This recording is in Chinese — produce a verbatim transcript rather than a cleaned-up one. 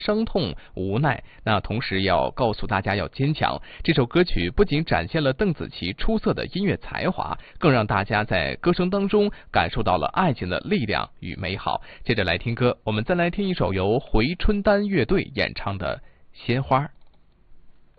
伤痛、无奈，那同时要告诉大家要坚强。这首歌曲不仅展现了邓紫棋出色的音乐才华，更让大家在歌声当中感受到了爱情的力量与美好。接着来听歌，我们再来听一首由回春丹乐队演唱的《鲜花》。